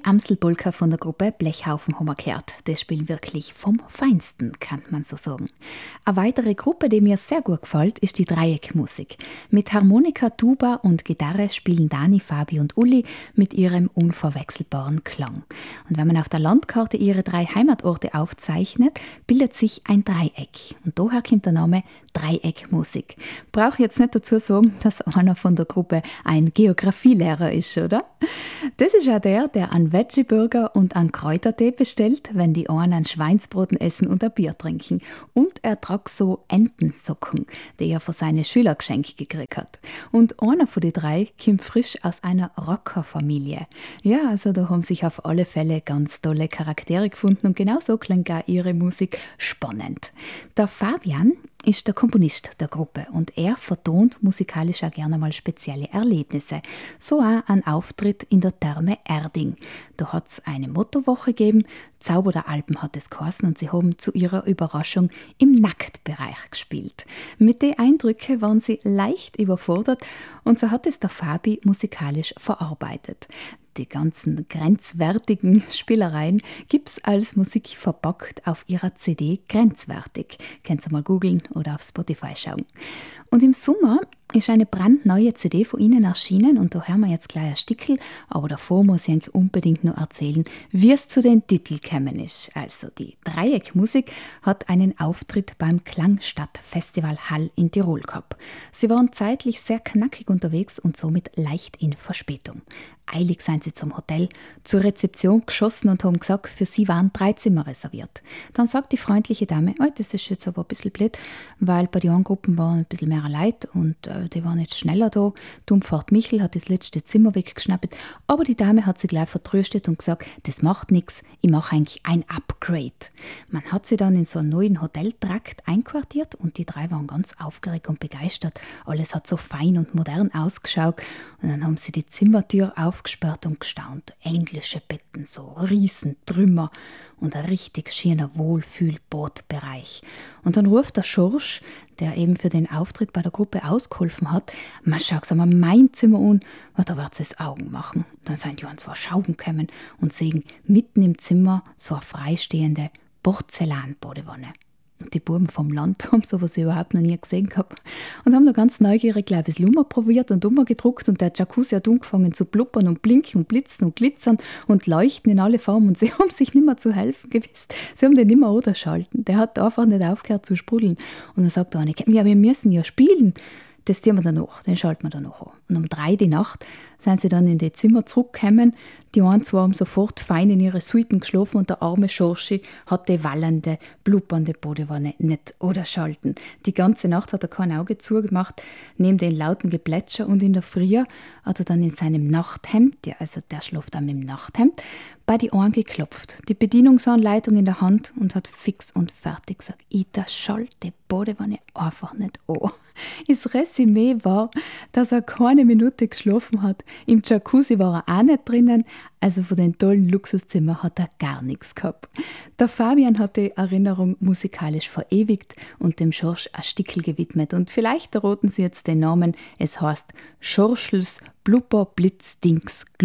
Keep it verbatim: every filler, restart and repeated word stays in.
Die Amsel-Polka von der Gruppe Blechhaufen haben wir gehört. Die spielen wirklich vom Feinsten, kann man so sagen. Eine weitere Gruppe, die mir sehr gut gefällt, ist die Dreieckmusik. Mit Harmonika, Tuba und Gitarre spielen Dani, Fabi und Uli mit ihrem unverwechselbaren Klang. Und wenn man auf der Landkarte ihre drei Heimatorte aufzeichnet, bildet sich ein Dreieck. Und daher kommt der Name Dreieckmusik. Brauche jetzt nicht dazu sagen, dass einer von der Gruppe ein Geografielehrer ist, oder? Das ist auch der, der einen Veggie-Burger und einen Kräutertee bestellt, wenn die einen ein Schweinsbraten essen und ein Bier trinken. Und er tragt so Entensocken, die er von seinen Schülern geschenkt gekriegt hat. Und einer von den drei kommt frisch aus einer Rockerfamilie. Ja, also da haben sich auf alle Fälle ganz tolle Charaktere gefunden und genau so klingt auch ihre Musik spannend. Der Fabian ist der Komponist der Gruppe und er vertont musikalisch auch gerne mal spezielle Erlebnisse. So auch ein Auftritt in der Therme Erding. Da hat es eine Mottowoche gegeben, Zauber der Alpen hat es geheißen und sie haben zu ihrer Überraschung im Nacktbereich gespielt. Mit den Eindrücken waren sie leicht überfordert und so hat es der Fabi musikalisch verarbeitet. Die ganzen grenzwertigen Spielereien gibt es als Musik verpackt auf ihrer C D Grenzwertig. Könnt ihr mal googeln oder auf Spotify schauen. Und im Sommer ist eine brandneue C D von ihnen erschienen und da hören wir jetzt gleich ein Stickel, aber davor muss ich euch unbedingt noch erzählen, wie es zu den Titeln gekommen ist. Also die Dreieckmusik hat einen Auftritt beim Klangstadt-Festival Hall in Tirol gehabt. Sie waren zeitlich sehr knackig unterwegs und somit leicht in Verspätung. Eilig seien sie zum Hotel, zur Rezeption geschossen und haben gesagt, für sie waren drei Zimmer reserviert. Dann sagt die freundliche Dame, oh, das ist jetzt aber ein bisschen blöd, weil bei den anderen Gruppen waren ein bisschen mehr Leute und äh, die waren jetzt schneller da. Die Umfahrt Michel hat das letzte Zimmer weggeschnappt, aber die Dame hat sie gleich vertröstet und gesagt, das macht nichts, ich mache eigentlich ein Upgrade. Man hat sie dann in so einen neuen Hoteltrakt einquartiert und die drei waren ganz aufgeregt und begeistert. Alles hat so fein und modern ausgeschaut und dann haben sie die Zimmertür aufgesperrt und gestaunt. Englische Betten, so Riesentrümmer und ein richtig schöner Wohlfühlbadbereich. Und dann ruft der Schorsch, der eben für den Auftritt bei der Gruppe ausgeholfen hat, man schaut mal mein Zimmer an, da wird es Augen machen. Dann sind die uns vor Schauen gekommen und sehen mitten im Zimmer so eine freistehende Porzellanbadewanne. Die Buben vom Land haben sowas überhaupt noch nie gesehen gehabt und haben da ganz neugierig gleich ein bisschen probiert und umgedruckt und der Jacuzzi hat angefangen zu blubbern und blinken und blitzen und glitzern und leuchten in alle Formen und sie haben sich nicht mehr zu helfen gewusst. Sie haben den nicht mehr runterschalten. Der hat einfach nicht aufgehört zu sprudeln. Und dann sagt der eine, ja, wir müssen ja spielen. Das tun wir dann noch, den schalten wir dann noch an. Und um drei die Nacht sind sie dann in die Zimmer zurückgekommen. Die einen zwei haben sofort fein in ihre Suiten geschlafen und der arme Schorschi hat die wallende, blubbernde Badewanne nicht runterschalten. Die ganze Nacht hat er kein Auge zugemacht, neben den lauten Geplätscher und in der Früh hat er dann in seinem Nachthemd, ja, also der schläft dann mit dem Nachthemd, bei die Ohren geklopft, die Bedienungsanleitung in der Hand und hat fix und fertig gesagt, ich schalte die Badewanne einfach nicht an. Das Resümee war, dass er keine Minute geschlafen hat. Im Jacuzzi war er auch nicht drinnen, also von den tollen Luxuszimmern hat er gar nichts gehabt. Der Fabian hat die Erinnerung musikalisch verewigt und dem Schorsch ein Stickel gewidmet. Und vielleicht erraten Sie jetzt den Namen, es heißt Schorschels Blubber Blitz Dings